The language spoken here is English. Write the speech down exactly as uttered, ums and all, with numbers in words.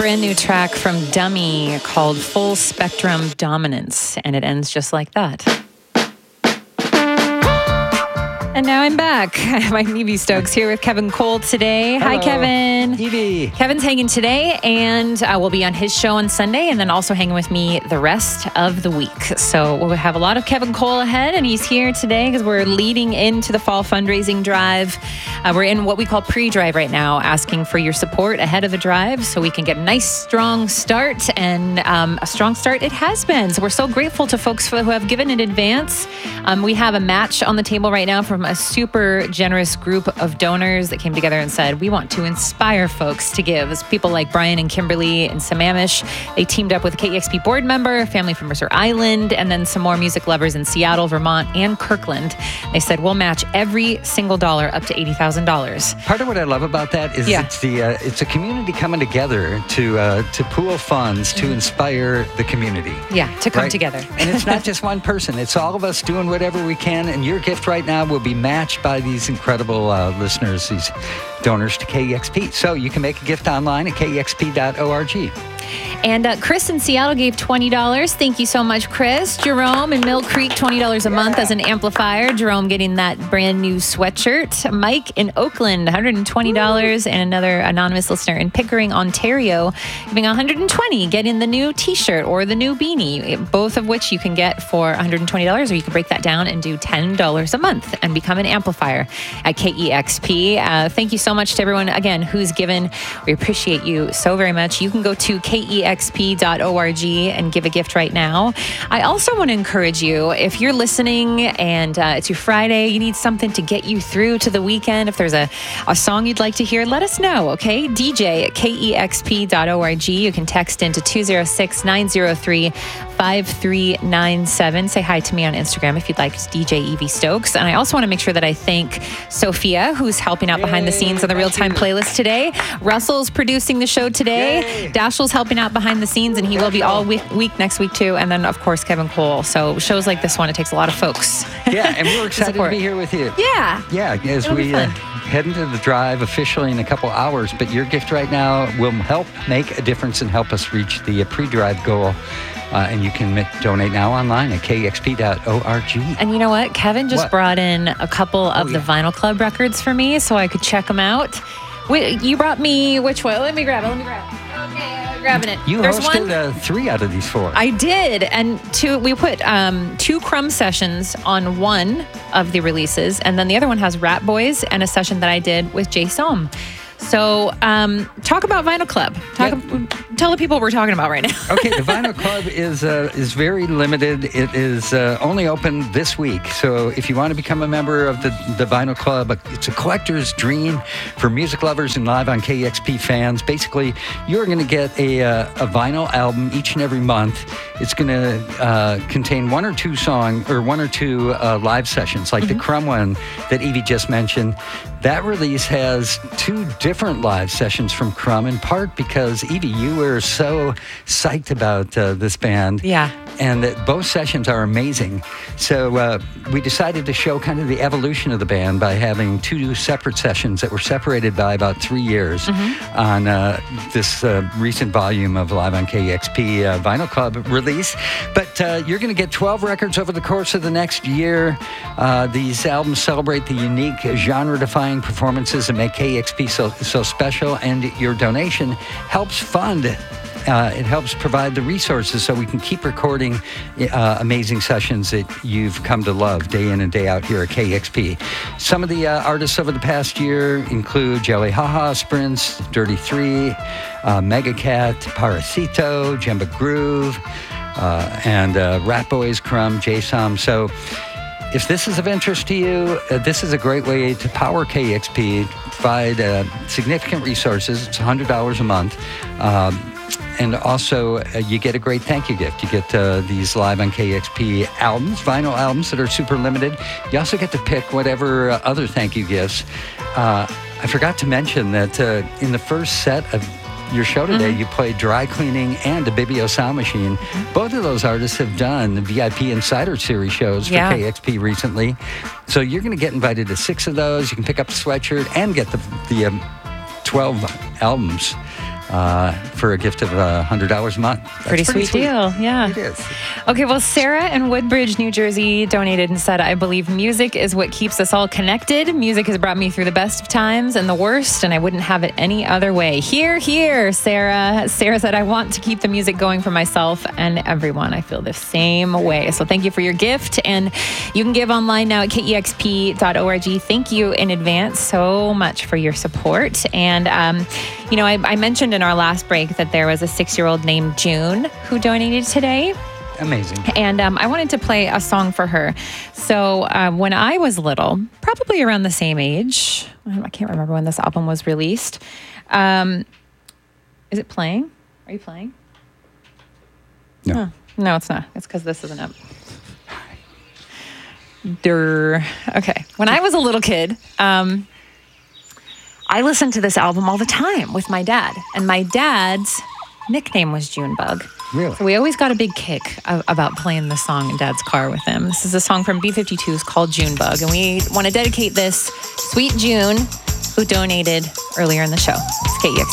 brand new track from Dummy called Full Spectrum Dominance, and it ends just like that. And now I'm back. I'm Evie Stokes here with Kevin Cole today. Hello. Hi, Kevin. Evie. Kevin's hanging today, and uh, we'll be on his show on Sunday, and then also hanging with me the rest of the week. So we'll have a lot of Kevin Cole ahead, and he's here today because we're leading into the fall fundraising drive. Uh, we're in what we call pre-drive right now, asking for your support ahead of the drive so we can get a nice, strong start, and um, a strong start it has been. So we're so grateful to folks who have given in advance. Um, we have a match on the table right now from a super generous group of donors that came together and said, we want to inspire folks to give. It's people like Brian and Kimberly and Sammamish. They teamed up with a K E X P board member, a family from Mercer Island, and then some more music lovers in Seattle, Vermont, and Kirkland. They said, we'll match every single dollar up to eighty thousand dollars. Part of what I love about that is yeah. it's the uh, it's a community coming together to uh, to pool funds to inspire the community. Yeah, to come right? together. And it's not just one person. It's all of us doing whatever we can. And your gift right now will be matched by these incredible uh, listeners, these donors to K E X P. So you can make a gift online at K E X P dot org. And uh, Chris in Seattle gave twenty dollars. Thank you so much, Chris. Jerome in Mill Creek, twenty dollars a yeah. month as an amplifier. Jerome getting that brand new sweatshirt. Mike in Oakland, one hundred twenty dollars. Ooh. And another anonymous listener in Pickering, Ontario, giving one hundred twenty dollars, getting the new t-shirt or the new beanie, both of which you can get for one hundred twenty dollars, or you can break that down and do ten dollars a month and become an amplifier at K E X P. Uh, thank you so much to everyone, again, who's given. We appreciate you so very much. You can go to K E X P dot org and give a gift right now. I also want to encourage you, if you're listening and uh, it's your Friday, you need something to get you through to the weekend. If there's a, a song you'd like to hear, let us know, okay? D J at K E X P dot org. You can text into two oh six, nine oh three, five three nine seven. Say hi to me on Instagram if you'd like. It's D J Evie Stokes. And I also want to make sure that I thank Sophia, who's helping out behind the scenes on the real-time playlist today. Russell's producing the show today. Yay. Dashiell's helping out behind the scenes, and he will be all week, week next week too. And then, of course, Kevin Cole. So shows like this one, it takes a lot of folks. Yeah, and we're excited to be here with you. Yeah. Yeah, as It'll we uh, head into the drive officially in a couple hours. But your gift right now will help make a difference and help us reach the uh, pre-drive goal. Uh, and you can m- donate now online at K E X P dot org. And you know what? Kevin just what? brought in a couple of oh, yeah. the Vinyl Club records for me so I could check them out. Wait, you brought me which one? Let me grab it. Let me grab it. Okay, I'm grabbing it. You There's hosted one, uh, three out of these four. I did. And two, we put um, two Crumb sessions on one of the releases. And then the other one has Rat Boys and a session that I did with Jay Sohm. So um, talk about Vinyl Club. Talk, yeah. Tell the people what we're talking about right now. Okay, the Vinyl Club is uh, is very limited. It is uh, only open this week. So if you want to become a member of the, the Vinyl Club, it's a collector's dream for music lovers and Live on K E X P fans. Basically, you're going to get a, uh, a vinyl album each and every month. It's going to uh, contain one or two song or one or two uh, live sessions, like mm-hmm. the Crumb one that Evie just mentioned. That release has two different live sessions from Crumb, in part because, Evie, you were so psyched about uh, this band. Yeah. And that both sessions are amazing. So uh, we decided to show kind of the evolution of the band by having two separate sessions that were separated by about three years mm-hmm. on uh, this uh, recent volume of Live on K E X P uh, Vinyl Club release. But uh, you're going to get twelve records over the course of the next year. Uh, these albums celebrate the unique genre-defying performances that make K E X P so, so special, and your donation helps fund it. Uh, it helps provide the resources so we can keep recording uh, amazing sessions that you've come to love day in and day out here at K E X P. Some of the uh, artists over the past year include Jelly Haha, Sprints, Dirty Three, uh, Megacat, Parasito, Jemba Groove, uh, and uh, Rat Boys, Crumb, Jay Sohm. So if this is of interest to you, uh, this is a great way to power K E X P, provide uh, significant resources. It's one hundred dollars a month. Um, And also, uh, you get a great thank you gift. You get uh, these Live on K E X P albums, vinyl albums that are super limited. You also get to pick whatever uh, other thank you gifts. Uh, I forgot to mention that uh, in the first set of your show today, mm-hmm. you played Dry Cleaning and a Bibio Sound Machine. Mm-hmm. Both of those artists have done the V I P Insider Series shows for yeah. K E X P recently. So you're going to get invited to six of those. You can pick up a sweatshirt and get the, the um, twelve albums uh, for a gift of uh, one hundred dollars a month. That's Pretty, sweet, sweet deal. Yeah. It is. Okay, well, Sarah in Woodbridge, New Jersey donated and said, I believe music is what keeps us all connected. Music has brought me through the best of times and the worst, and I wouldn't have it any other way. Here, here, Sarah. Sarah said, I want to keep the music going for myself and everyone. I feel the same way. So thank you for your gift. And you can give online now at K E X P dot org. Thank you in advance so much for your support. And, um, you know, I, I mentioned in our last break that there was a six-year-old named June who donated today. Amazing. And um, I wanted to play a song for her. So um, when I was little, probably around the same age, I can't remember when this album was released. Um, is it playing? Are you playing? No. Oh, no, it's not. It's because this isn't up. Durr. Okay. When I was a little kid, um, I listened to this album all the time with my dad. And my dad's nickname was Junebug. Really? So we always got a big kick of, about playing this song in Dad's car with him. This is a song from B fifty-two's called Junebug, and we want to dedicate this Sweet June, who donated earlier in the show. It's K E X